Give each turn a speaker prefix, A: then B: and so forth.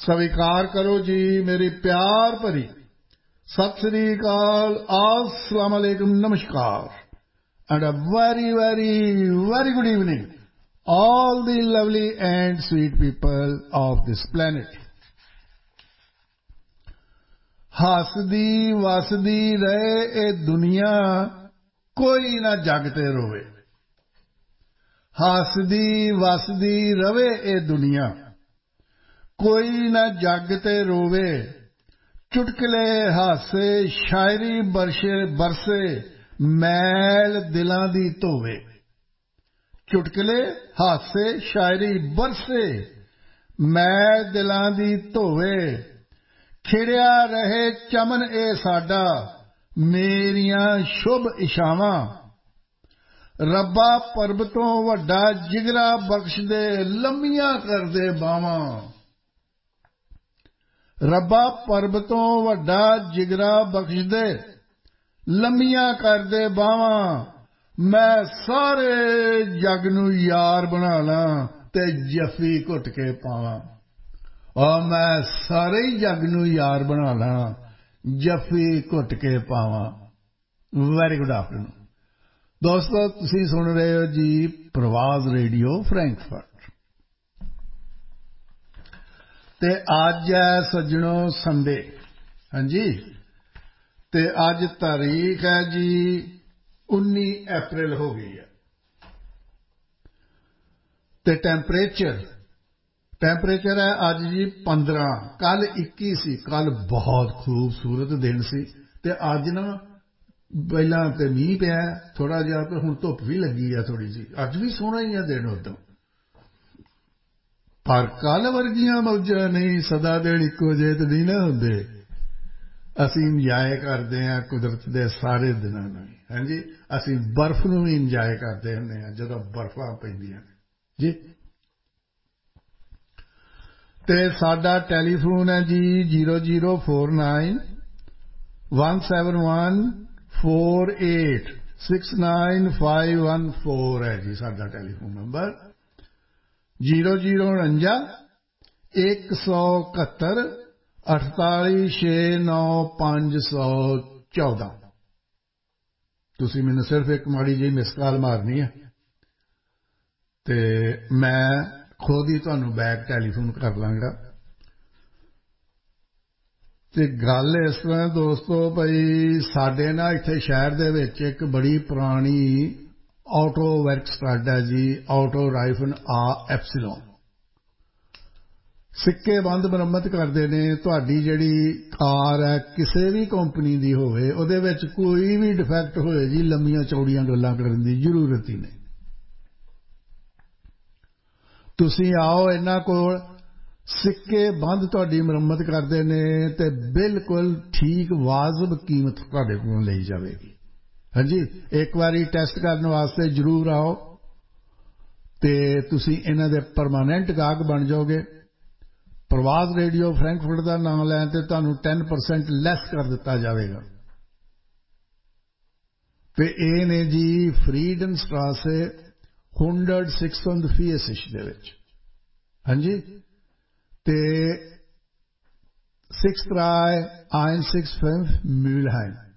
A: स्वीकार करो जी मेरी प्यार भरी सत श्री अकाल, अस्सलाम वालेकुम, नमस्कार, and a very, very, very good evening, all the lovely and sweet people of this planet. हसदी वसदी रहे ए दुनिया, कोई ना जगते रोवे। हसदी वसदी रवे ए दुनिया, कोई ना जगते रोवे। चुटकले हासे शायरी बरसे बरसे, मैल दिलां दी धोवे। चुटकले हासे शायरी बरसे, मैल दिलां दी धोवे। खिड़िया रहे चमन ए साडा, मेरियां शुभ इछावां। रब्बा परबतों वड्डा जिगरा बख्श दे, लम्मियां कर दे बावां। रब्बा परबतों वड्डा जिगरा बख्श दे, लम्मियां कर दे बावां। मैं सारे जग नूं यार बना लां, ते जफी घुट के पावां। और मैं सारे जग नूं यार बना लां, जफी घुट के पावां। वेरी गुड आफ्टरनून दोस्तों, तुसीं सुन रहे हो जी प्रवास रेडियो फ्रैंकफर्ट। ते अज है सज्जनों संडे, हाँ जी, ते अज तारीख है जी 19 अप्रैल हो गई है। ते टेंपरेचर है अज जी 15, कल 21 सी। कल बहुत खूबसूरत दिन सी, ते अज ना पहला तो मीह पिया थोड़ा जिहा, तो हुण धुप भी लगी है थोड़ी जी। अज भी सोहना ही है दिन उदों, पर कल वर्गियां मौजां नहीं, सदा दिन इक्को जे ते नहीं ना हुंदे। असीं इंजाय करते हैं कुदरत के सारे दिनों में, हाँ जी। असीं बर्फ नूं भी इंजाय करते हुंदे हां जदों बर्फां पैंदियां जी। ते साडा टैलीफोन है जी 0049 171 48 69514 है जी साडा टैलीफोन नंबर। 0049 171 4869 तुसी मैनू सिर्फ एक माड़ी जी मिस कॉल मारनी है, ते मैं खुद ही तुहानू बैक टैलीफोन कर लांगा। ते गल इस तरह दोस्तों, भाई साडे ना इत्थे शहर दे विच एक बड़ी पुरानी ऑटो वर्क स्टड है जी, ऑटो राइफन आ एप्सिलॉन। सिक्के बंद मुरम्मत करते ने। तुहाडी जिहड़ी कार है किसी भी कंपनी दी होवे, उहदे विच कोई भी डिफैक्ट होए जी, लम्मियां चौड़ियां गल्लां करन दी जरूरत ही नहीं। तुसीं आओ इन्हां कोल, सिक्के बंद तुहाडी मुरम्मत करदे ने, ते बिल्कुल ठीक वाजिब कीमत तुहाडे कोलों लई जावेगी। हाँ जी, एक बारी टेस्ट करने वास्ते जरूर आओ, ते तुसीं इन्हां दे परमानेंट गाहक बन जाओगे। प्रवास रेडियो फ्रैंकफर्ट का नाम लैन ते तुहानू 10% लैस कर दिता जाएगा। ते ये ने जी फ्रीडन स्ट्रासे 126 दे विच, हाँ जी। ते 63165 Mülheim